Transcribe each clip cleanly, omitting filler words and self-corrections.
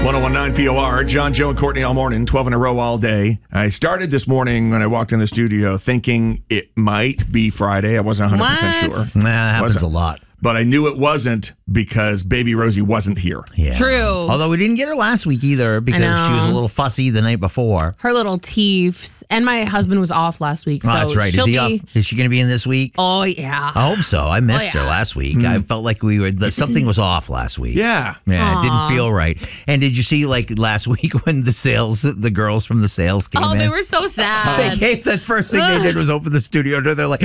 1019 POR, John, Joe, and Courtney all morning, 12 in a row all day. I started this morning when I walked in the studio thinking it might be Friday. I wasn't 100% sure. Nah, that happens a lot. But I knew it wasn't because baby Rosie wasn't here. Yeah. True. Although we didn't get her last week either because she was a little fussy the night before. Her little teeths. And my husband was off last week. So that's right. Is he off? Is she going to be in this week? Oh, yeah. I hope so. I missed her last week. I felt like something was off last week. Yeah. Yeah, it didn't feel right. And did you see last week when the girls from the sales came in? Oh, they were so sad. They came, the first thing they did was open the studio door. They're like,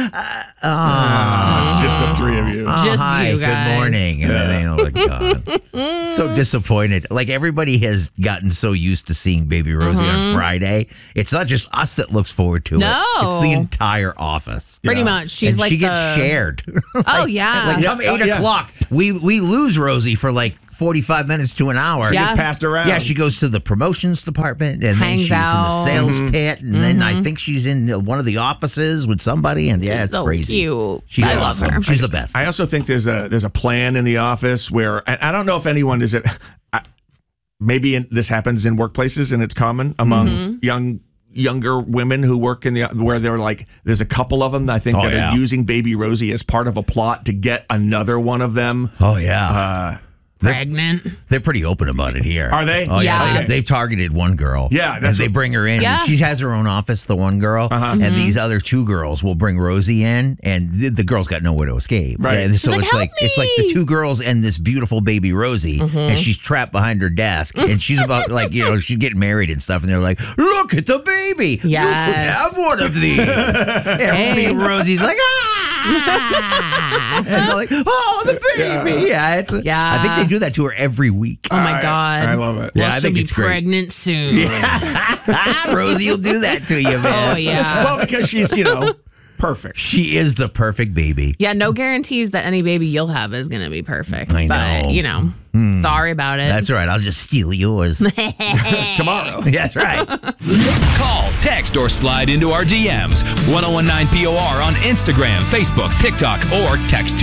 It's just the three of you. Just hi, you guys. good morning. And then they God. So disappointed. Like everybody has gotten so used to seeing baby Rosie on Friday. It's not just us that looks forward to it. It's the entire office. Pretty much. She's and she gets shared. Oh, yeah. Come 8 o'clock, we lose Rosie for 45 minutes to an hour. She gets passed around. Yeah, she goes to the promotions department, and then Hangs she's in the out. sales pit, and then I think she's in one of the offices with somebody, and it's so crazy. Cute. She's I awesome. love her. She's the best. I also think there's a plan in the office where, and I don't know if anyone is it. Maybe this happens in workplaces, and it's common among younger women who work where they're like, there's a couple of them I think that are using baby Rosie as part of a plot to get another one of them. Oh yeah. Pregnant. They're pretty open about it here. Are they? Oh, Yeah. yeah. They've targeted one girl. Yeah, and they bring her in. Yeah. And she has her own office, the one girl. And these other two girls will bring Rosie in, and the girl's got nowhere to escape. Right. And so like, it's like the two girls and this beautiful baby Rosie, and she's trapped behind her desk, and she's about she's getting married and stuff, and they're like, look at the baby. Yes. You could have one of these. And baby Rosie's like, and they're like, oh, the baby. Yeah. I think they do that to her every week. Oh, my God. I love it. Yeah, Well, I she'll think be it's great. pregnant soon. Rosie will do that to you, man. Oh, yeah. Well, because she's, perfect. She is the perfect baby. Yeah, no guarantees that any baby you'll have is going to be perfect. I know. But, sorry about it. That's all right. I'll just steal yours. Tomorrow. That's right. Call, text, or slide into our DMs. 1019 POR on Instagram, Facebook, TikTok, or text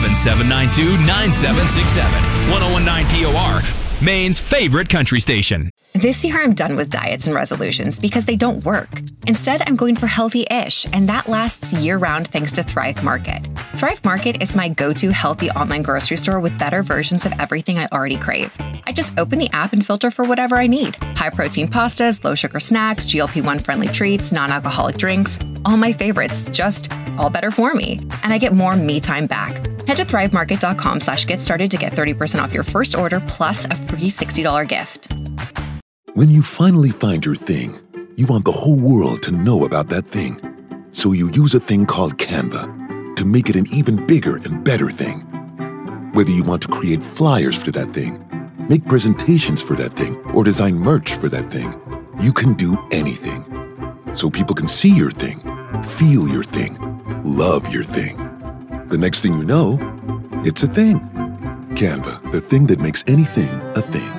207-792-9767. 1019 POR, Maine's favorite country station. This year, I'm done with diets and resolutions because they don't work. Instead, I'm going for healthy-ish, and that lasts year-round thanks to Thrive Market. Thrive Market is my go-to healthy online grocery store with better versions of everything I already crave. I just open the app and filter for whatever I need. High-protein pastas, low-sugar snacks, GLP-1 friendly treats, non-alcoholic drinks, all my favorites, just all better for me. And I get more me time back. Head to thrivemarket.com/get started to get 30% off your first order plus a free $60 gift. When you finally find your thing, you want the whole world to know about that thing. So you use a thing called Canva to make it an even bigger and better thing. Whether you want to create flyers for that thing, make presentations for that thing, or design merch for that thing, you can do anything. So people can see your thing, feel your thing, love your thing. The next thing you know, it's a thing. Canva, the thing that makes anything a thing.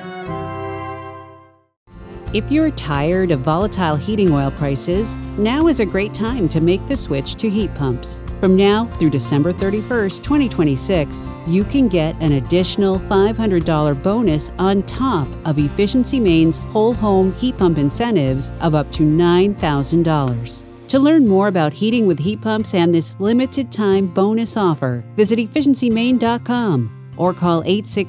If you're tired of volatile heating oil prices, now is a great time to make the switch to heat pumps. From now through December 31st, 2026, you can get an additional $500 bonus on top of Efficiency Maine's whole home heat pump incentives of up to $9,000. To learn more about heating with heat pumps and this limited time bonus offer, visit efficiencymaine.com or call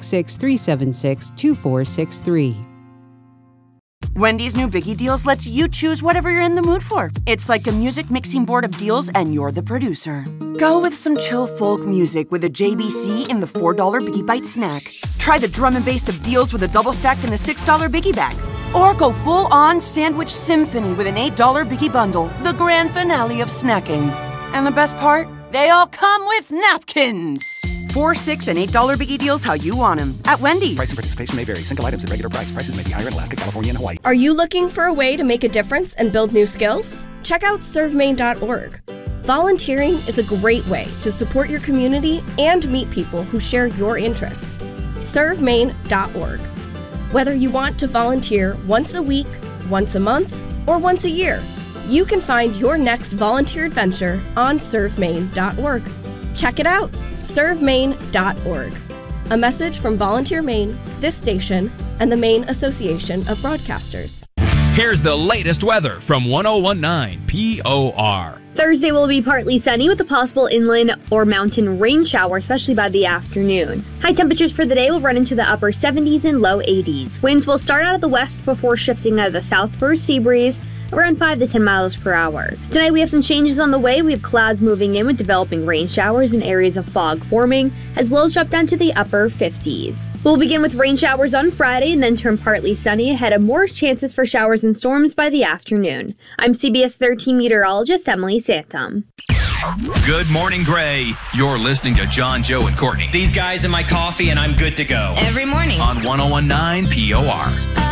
866-376-2463. Wendy's new Biggie Deals lets you choose whatever you're in the mood for. It's like a music mixing board of deals, and you're the producer. Go with some chill folk music with a JBC in the $4 Biggie Bite snack. Try the drum and bass of deals with a double stack in the $6 Biggie Bag. Or go full-on sandwich symphony with an $8 Biggie Bundle, the grand finale of snacking. And the best part? They all come with napkins. $4, $6, and $8 Biggie Deals how you want them at Wendy's. Price and participation may vary. Single items at regular price. Prices may be higher in Alaska, California, and Hawaii. Are you looking for a way to make a difference and build new skills? Check out ServeMaine.org. Volunteering is a great way to support your community and meet people who share your interests. ServeMaine.org. Whether you want to volunteer once a week, once a month, or once a year, you can find your next volunteer adventure on ServeMaine.org. Check it out, ServeMaine.org. A message from Volunteer Maine, this station, and the Maine Association of Broadcasters. Here's the latest weather from 1019 POR. Thursday will be partly sunny with a possible inland or mountain rain shower, especially by the afternoon. High temperatures for the day will run into the upper 70s and low 80s. Winds will start out of the west before shifting out of the south for a sea breeze, around 5 to 10 miles per hour. Tonight we have some changes on the way. We have clouds moving in with developing rain showers and areas of fog forming as lows drop down to the upper 50s. We'll begin with rain showers on Friday and then turn partly sunny ahead of more chances for showers and storms by the afternoon. I'm CBS 13 meteorologist Emily Santum. Good morning, Gray. You're listening to John, Joe, and Courtney. These guys in my coffee and I'm good to go. Every morning. On 1019 POR.